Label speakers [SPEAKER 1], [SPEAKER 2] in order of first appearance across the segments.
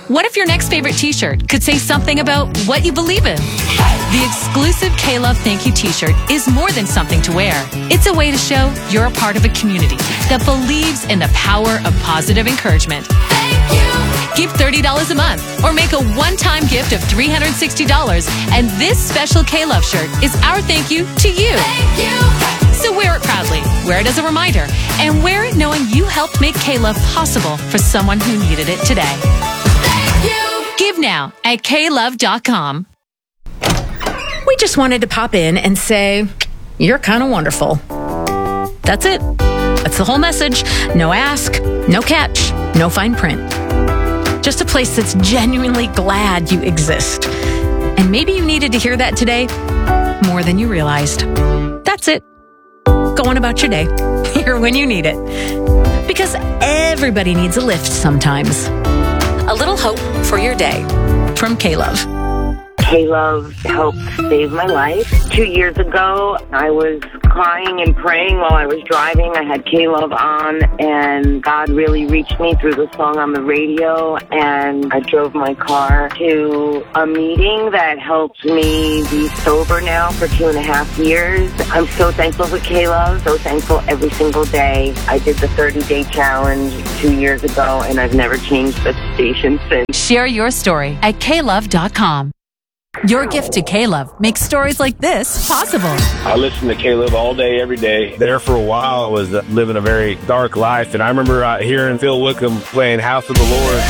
[SPEAKER 1] What if your next favorite t-shirt could say something about what you believe in? The exclusive K-Love Thank You t-shirt is more than something to wear. It's a way to show you're a part of a community that believes in the power of positive encouragement. Thank you. Give $30 a month or make a one-time gift of $360, and this special K-Love shirt is our thank you to you. Thank you. So wear it proudly, wear it as a reminder, and wear it knowing you helped make K-Love possible for someone who needed it today. Thank you. Give now at klove.com.
[SPEAKER 2] We just wanted to pop in and say, you're kind of wonderful. That's it. That's the whole message. No ask, no catch, no fine print. Just a place that's genuinely glad you exist. And maybe you needed to hear that today more than you realized. That's it. Go on about your day. Here when you need it. Because everybody needs a lift sometimes. A little hope for your day from K-Love.
[SPEAKER 3] K-Love helped save my life. 2 years ago, I was crying and praying while I was driving. I had K-Love on, and God really reached me through the song on the radio, and I drove my car to a meeting that helped me be sober now for 2.5 years. I'm so thankful for K-Love, so thankful every single day. I did the 30-day challenge 2 years ago, and I've never changed the station since.
[SPEAKER 1] Share your story at klove.com. Your gift to K-Love makes stories like this possible.
[SPEAKER 4] I listen to K-Love all day, every day. There for a while, I was living a very dark life, and I remember hearing Phil Wickham playing House of the Lord.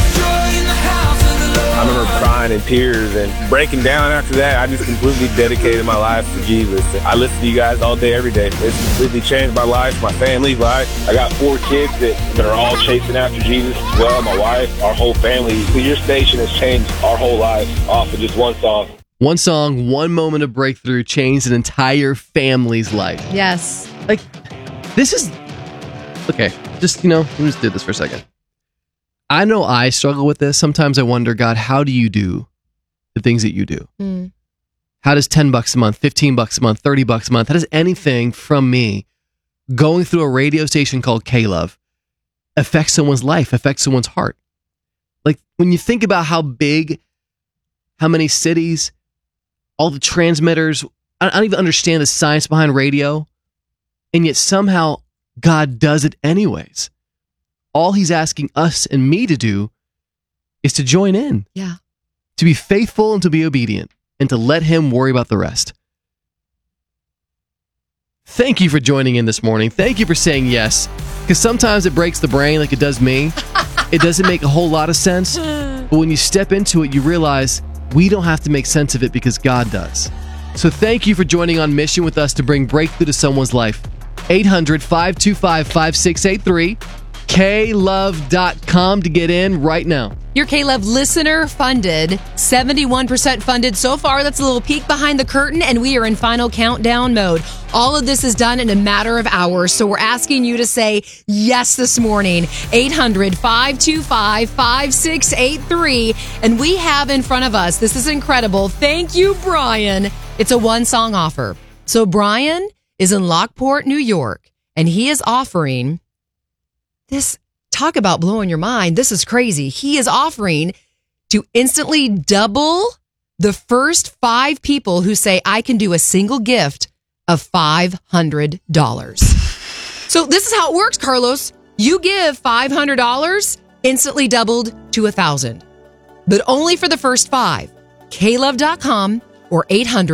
[SPEAKER 4] I remember crying in tears and breaking down after that. I just completely dedicated my life to Jesus. I listen to you guys all day, every day. It's completely changed my life, my family's life. I got 4 kids that are all chasing after Jesus as well, my wife, our whole family. Your station has changed our whole life off of just one song.
[SPEAKER 5] One song, one moment of breakthrough changed an entire family's life.
[SPEAKER 6] Yes.
[SPEAKER 5] Like, this is... Okay, just, let me just do this for a second. I know I struggle with this. Sometimes I wonder, God, how do you do the things that you do? How does $10 a month, $15 a month, $30 a month, how does anything from me going through a radio station called K-Love affect someone's life, affect someone's heart? Like, when you think about how big, how many cities, all the transmitters, I don't even understand the science behind radio, and yet somehow God does it anyways. All he's asking us and me to do is to join in.
[SPEAKER 6] Yeah.
[SPEAKER 5] To be faithful and to be obedient and to let him worry about the rest. Thank you for joining in this morning. Thank you for saying yes. Because sometimes it breaks the brain like it does me. It doesn't make a whole lot of sense. But when you step into it, you realize we don't have to make sense of it because God does. So thank you for joining on mission with us to bring breakthrough to someone's life. 800-525-5683. klove.com to get in right now.
[SPEAKER 6] Your K-Love listener funded, 71% funded so far. That's a little peek behind the curtain, and we are in final countdown mode. All of this is done in a matter of hours, so we're asking you to say yes this morning. 800-525-5683. And we have in front of us, this is incredible. Thank you, Brian. It's a one-song offer. So Brian is in Lockport, New York, and he is offering this. Talk about blowing your mind. This is crazy. He is offering to instantly double the first 5 people who say, I can do a single gift of $500. So this is how it works, Carlos. You give $500, instantly doubled to $1,000. But only for the first 5. klove.com or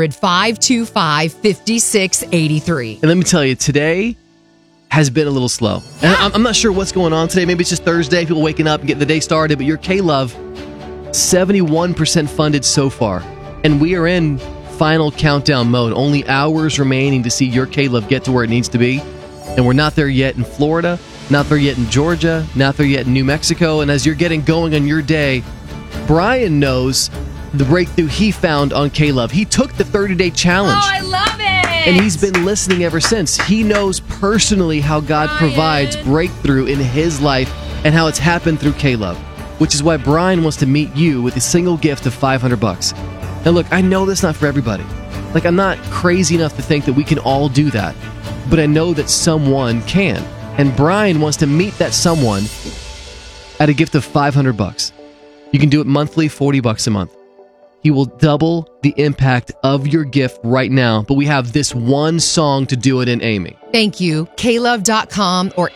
[SPEAKER 6] 800-525-5683.
[SPEAKER 5] And let me tell you, today has been a little slow. And I'm not sure what's going on today. Maybe it's just Thursday, people waking up and getting the day started. But your K-Love, 71% funded so far. And we are in final countdown mode. Only hours remaining to see your K-Love get to where it needs to be. And we're not there yet in Florida, not there yet in Georgia, not there yet in New Mexico. And as you're getting going on your day, Brian knows the breakthrough he found on K-Love. He took the 30-day challenge.
[SPEAKER 6] Oh, I love it.
[SPEAKER 5] And he's been listening ever since. He knows personally how God provides breakthrough in his life and how it's happened through K-Love, which is why Brian wants to meet you with a single gift of $500. And look, I know that's not for everybody. Like, I'm not crazy enough to think that we can all do that, but I know that someone can. And Brian wants to meet that someone at a gift of $500. You can do it monthly, $40 a month. He will double the impact of your gift right now, but we have this one song to do it in, Amy.
[SPEAKER 6] Thank you. KLove.com or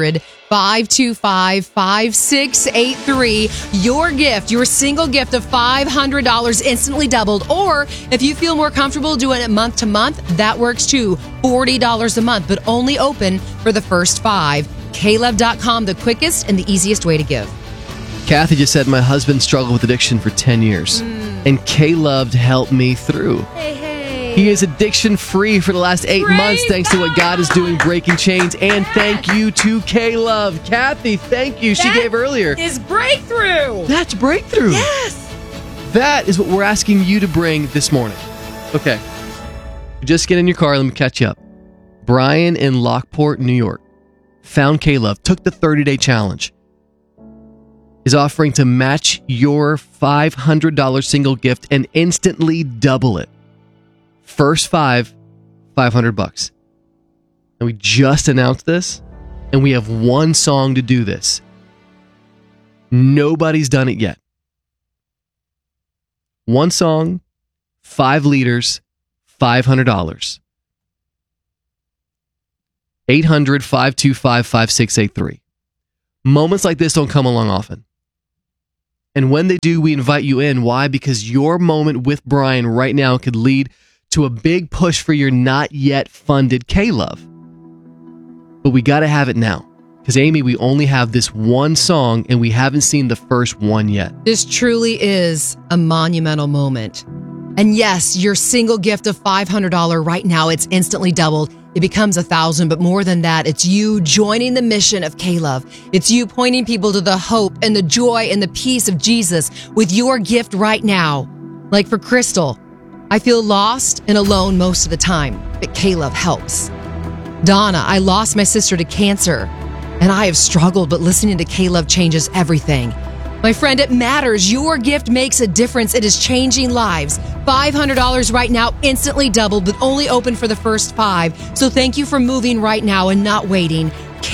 [SPEAKER 6] 800-525-5683. Your gift, your single gift of $500 instantly doubled. Or if you feel more comfortable doing it month to month, that works too. $40 a month, but only open for the first 5. KLove.com, the quickest and the easiest way to give.
[SPEAKER 5] Kathy just said, my husband struggled with addiction for 10 years, and K-Loved helped me through.
[SPEAKER 6] Hey.
[SPEAKER 5] He is addiction-free for the last 8 months thanks to what God is doing, breaking chains. And thank you to K-Love. Kathy, thank you. She gave earlier.
[SPEAKER 6] Is breakthrough.
[SPEAKER 5] That's breakthrough.
[SPEAKER 6] Yes.
[SPEAKER 5] That is what we're asking you to bring this morning. Okay. Just get in your car. Let me catch you up. Brian in Lockport, New York, found K-Love, took the 30-day challenge, is offering to match your $500 single gift and instantly double it. First 5, $500. And we just announced this, and we have one song to do this. Nobody's done it yet. One song, 5 liters, $500. 800-525-5683. Moments like this don't come along often. And when they do, we invite you in. Why? Because your moment with Brian right now could lead to a big push for your not yet funded K-Love. But we got to have it now. Because, Amy, we only have this one song and we haven't seen the first one yet.
[SPEAKER 6] This truly is a monumental moment. And yes, your single gift of $500 right now, it's instantly doubled. It becomes $1,000, but more than that, it's you joining the mission of K-Love. It's you pointing people to the hope and the joy and the peace of Jesus with your gift right now. Like for Crystal, I feel lost and alone most of the time, but K-Love helps. Donna, I lost my sister to cancer, and I have struggled, but listening to K-Love changes everything. My friend, it matters. Your gift makes a difference. It is changing lives. $500 right now, instantly doubled, but only open for the first 5. So thank you for moving right now and not waiting.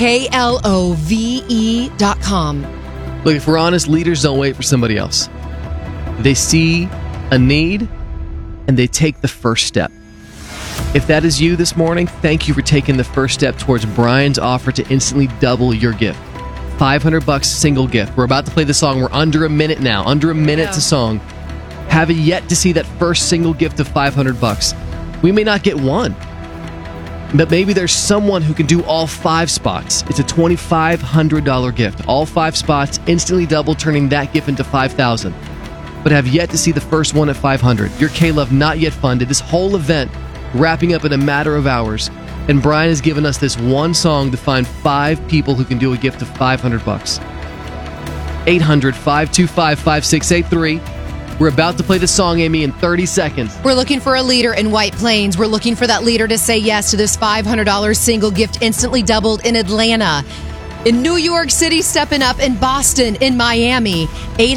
[SPEAKER 6] KLOVE.com.
[SPEAKER 5] Look, if we're honest, leaders don't wait for somebody else. They see a need and they take the first step. If that is you this morning, thank you for taking the first step towards Brian's offer to instantly double your gift. $500 single gift. We're about to play the song. We're under a minute now. Under a minute to song. Haven't yet to see that first single gift of $500. We may not get one, but maybe there's someone who can do all 5 spots. It's a $2,500 gift. All 5 spots, instantly double, turning that gift into $5,000. But have yet to see the first one at $500. Your K-Love not yet funded. This whole event wrapping up in a matter of hours. And Brian has given us this one song to find 5 people who can do a gift of $500. 800-525-5683. We're about to play the song, Amy, in 30 seconds.
[SPEAKER 6] We're looking for a leader in White Plains. We're looking for that leader to say yes to this $500 single gift instantly doubled in Atlanta. In New York City, stepping up in Boston, in Miami.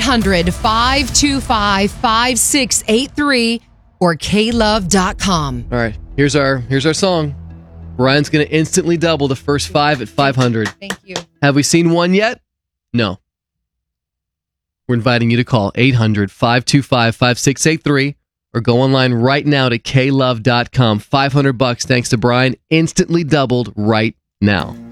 [SPEAKER 6] 800-525-5683 or klove.com.
[SPEAKER 5] All right, here's our song. Brian's going to instantly double the first 5 at $500.
[SPEAKER 6] Thank you.
[SPEAKER 5] Have we seen one yet? No. We're inviting you to call 800-525-5683 or go online right now to klove.com. $500 thanks to Brian, instantly doubled right now.